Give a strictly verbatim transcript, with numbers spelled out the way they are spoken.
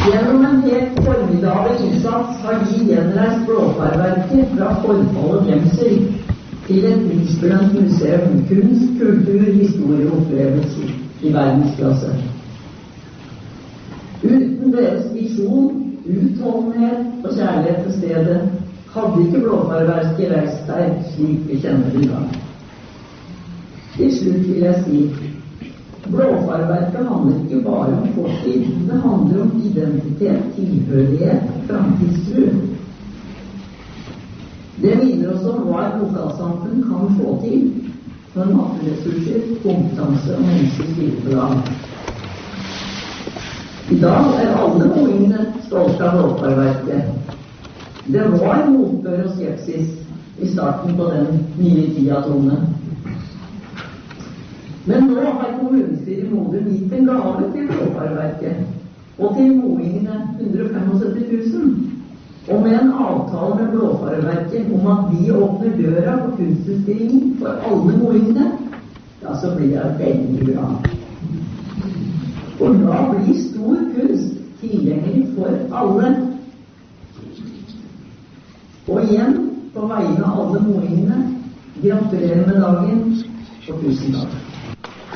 Gjennom en helt formidabel innsats har de gjenreist Blåfarverket fra forfall og glemsel til et prisbelønt museum, kunst, kultur, historie og opplevelser i verdensklasse. Uten deres visjon, utholdenhet og kjærlighet til stedet hadde ikke Blåfarverket reist seg slik vi kjenner det i dag. Til slutt vil jeg si, Blåfarverket handler ikke bare om fortid, det handler om identitet, tilhørighet og framtidstro. Det minner oss om hva et lokalsamfunn kan få til når naturressurser, kompetanse og mennesker spiller på lag. I dag er alle moingene stolte av Blåfarverket. Det var motbør og skepsis i starten på den nye tida tone. Men nå har kommunestyret i Modum gitt en gave til Blåfarverket og til moingene hundre syttifem tusen. Og med en avtale med Blåfarverket om at vi åpner døra på kunstutstillingen for alle moingene, ja, så blir jeg veldig bra. Og da blir stor kunst tilgjengelig for alle. Og igjen, på vegne av alle moingene, gratulerer med dagen og tusen takk.